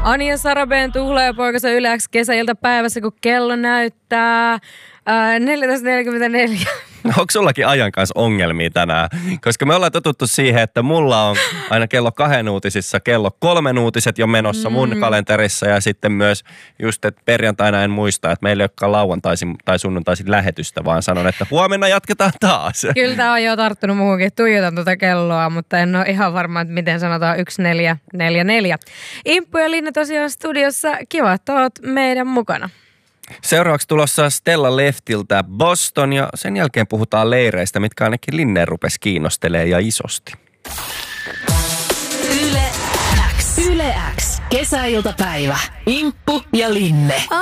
Anja Sarabeen tuhlaajapoikansa Yle X kesäiltapäivässä, kun kello näyttää 14.44. Onko sullakin ajan kanssa ongelmia tänään? Koska me ollaan totuttu siihen, että mulla on aina kello 2 uutisissa kello 3 uutiset jo menossa mun kalenterissa. Ja sitten myös just, että perjantaina en muista, että meillä ei olekaan lauantaisin tai sunnuntaisin lähetystä, vaan sanon, että huomenna jatketaan taas. Kyllä tää on jo tarttunut muuhunkin. Tuijotan tuota kelloa, mutta en ole ihan varma, että miten sanotaan 1444. Imppu ja Linne tosiaan studiossa. Kiva, että oot meidän mukana. Seuraavaksi tulossa Stella Leftiltä Boston ja sen jälkeen puhutaan leireistä, mitkä ainakin Linne rupesi kiinnostelee ja isosti. Yle X. Kesäiltapäivä. Imppu ja Linne.